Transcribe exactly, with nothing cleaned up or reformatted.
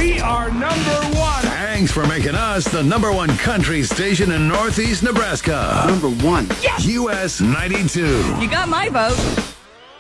We are number one. Thanks for making us the number one country station in Northeast Nebraska. Number one. U S ninety-two. You got my vote.